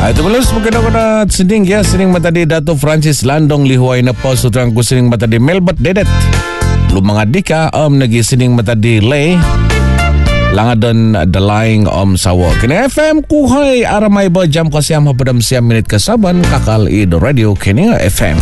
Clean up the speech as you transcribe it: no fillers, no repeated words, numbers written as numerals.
Itu belum mungkin ako na sining ya sining mata di Dato Francis Landong lihuay na po sutrang ko sining mata di Melbat Dedet. Lumanga dika nagi sining mata di Lay. Langadon dalayng sawo. Kini FM kuhay aramay ba jam ko siyam hapadam siyam minit kasaban kakal ido radio kini FM.